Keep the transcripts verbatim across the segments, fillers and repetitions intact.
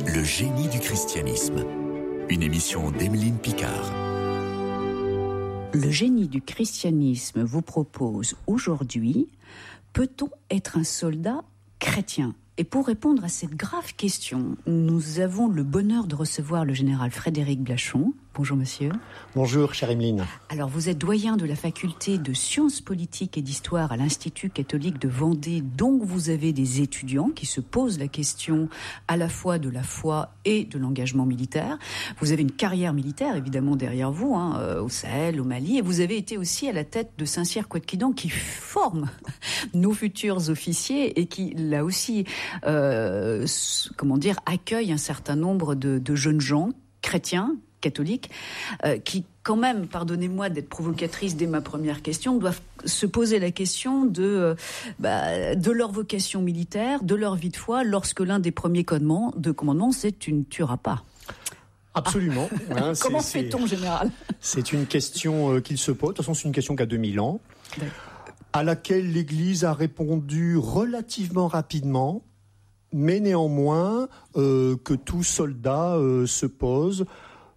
Le génie du christianisme. Une émission d'Emeline Picard. Le génie du christianisme vous propose aujourd'hui: peut-on être un soldat chrétien ? Et pour répondre à cette grave question, nous avons le bonheur de recevoir le général Frédéric Blachon. Bonjour monsieur. Bonjour chère Emeline. Alors vous êtes doyen de la faculté de sciences politiques et d'histoire à l'Institut catholique de Vendée, donc vous avez des étudiants qui se posent la question à la fois de la foi et de l'engagement militaire. Vous avez une carrière militaire évidemment derrière vous, hein, euh, au Sahel, au Mali, et vous avez été aussi à la tête de Saint-Cyr-Couët-Quidan qui forme nos futurs officiers et qui là aussi euh, comment dire, accueille un certain nombre de, de jeunes gens chrétiens, catholiques, euh, qui quand même, pardonnez-moi d'être provocatrice dès ma première question, doivent se poser la question de, euh, bah, de leur vocation militaire, de leur vie de foi, lorsque l'un des premiers commandements, de commandements, c'est tu ne tueras pas. Absolument. Ah. Hein, Comment c'est, fait-on, général ? C'est une question euh, qu'il se pose. De toute façon, c'est une question qui a deux mille ans, D'accord. à laquelle l'Église a répondu relativement rapidement, mais néanmoins euh, que tout soldat euh, se pose.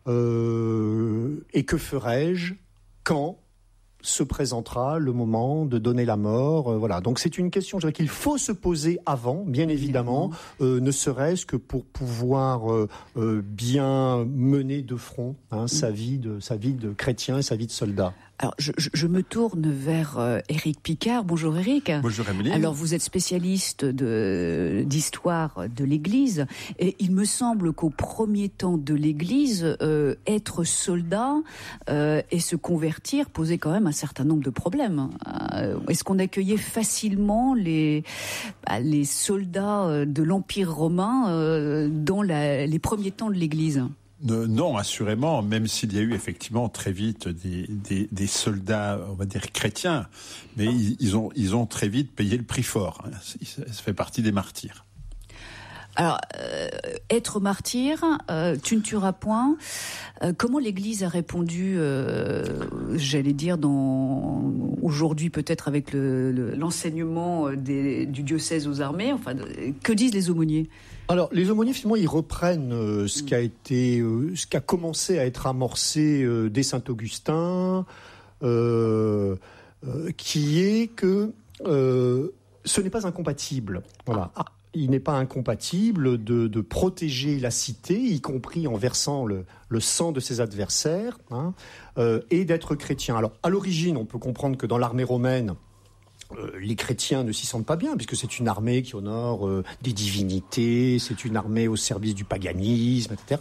Euh, et que ferai-je quand se présentera le moment de donner la mort, euh, voilà. Donc c'est une question, je dirais, qu'il faut se poser avant, bien évidemment, euh, ne serait-ce que pour pouvoir euh, euh, bien mener de front hein, mmh. sa vie de sa vie de chrétien et sa vie de soldat. Alors, je, je, je me tourne vers euh, Éric Picard. Bonjour Éric. Bonjour Emeline. Alors, vous êtes spécialiste de, d'histoire de l'Église, et il me semble qu'au premier temps de l'Église, euh, être soldat euh, et se convertir posait quand même un certain nombre de problèmes. Euh, est-ce qu'on accueillait facilement les, bah, les soldats de l'Empire romain euh, dans la, les premiers temps de l'Église ? Non, assurément, même s'il y a eu effectivement très vite des, des, des soldats, on va dire chrétiens, mais ils, ils, ont, ils ont très vite payé le prix fort. Ça fait partie des martyrs. Alors, euh, être martyr, euh, tu ne tueras point. Euh, comment l'Église a répondu, euh, j'allais dire, dans, aujourd'hui peut-être avec le, le, l'enseignement des, du diocèse aux armées, enfin, que disent les aumôniers ? Alors, les aumôniers, finalement, ils reprennent euh, ce qui a été, euh, ce qui a commencé à être amorcé euh, dès Saint-Augustin, euh, euh, qui est que euh, ce n'est pas incompatible. Voilà. Ah. Il n'est pas incompatible de, de protéger la cité, y compris en versant le, le sang de ses adversaires, hein, euh, et d'être chrétien. Alors, à l'origine, on peut comprendre que dans l'armée romaine, Euh, les chrétiens ne s'y sentent pas bien, puisque c'est une armée qui honore euh, des divinités, c'est une armée au service du paganisme, et cetera.